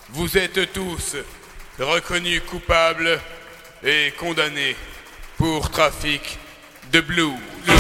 vous êtes tous reconnus coupables et condamnés pour trafic de blues.